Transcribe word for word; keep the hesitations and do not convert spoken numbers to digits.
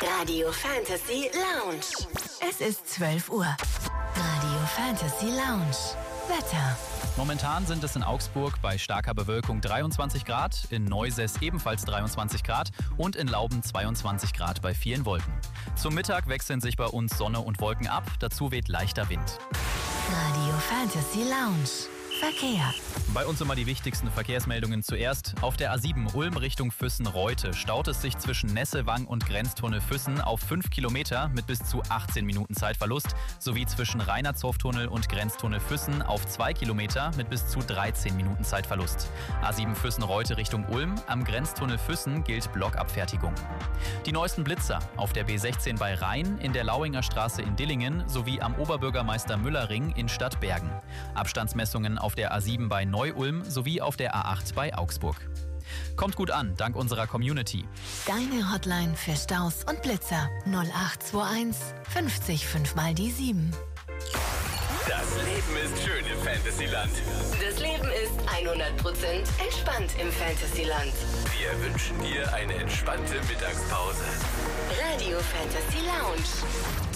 Radio Fantasy Lounge. Es ist zwölf Uhr. Radio Fantasy Lounge. Wetter. Momentan sind es in Augsburg bei starker Bewölkung dreiundzwanzig Grad, in Neusäß ebenfalls dreiundzwanzig Grad und in Lauben zweiundzwanzig Grad bei vielen Wolken. Zum Mittag wechseln sich bei uns Sonne und Wolken ab, dazu weht leichter Wind. Radio Fantasy Lounge. Verkehr. Bei uns immer die wichtigsten Verkehrsmeldungen zuerst. Auf der A sieben Ulm Richtung Füssen-Reute staut es sich zwischen Nesselwang und Grenztunnel-Füssen auf fünf Kilometer mit bis zu achtzehn Minuten Zeitverlust, sowie zwischen Reinhardshof-Tunnel und Grenztunnel-Füssen auf zwei Kilometer mit bis zu dreizehn Minuten Zeitverlust. A sieben Füssen-Reute Richtung Ulm, am Grenztunnel Füssen gilt Blockabfertigung. Die neuesten Blitzer auf der B sechzehn bei Rhein, in der Lauinger Straße in Dillingen sowie am Oberbürgermeister Müller-Ring in Stadtbergen. Abstandsmessungen auf der A sieben bei Neu-Ulm sowie auf der A acht bei Augsburg. Kommt gut an, dank unserer Community. Deine Hotline für Staus und Blitzer null acht zwei eins fünfzig fünf mal die sieben. Das Leben ist schön im Fantasyland. Das Leben ist hundert Prozent entspannt im Fantasyland. Wir wünschen dir eine entspannte Mittagspause. Radio Fantasy Lounge.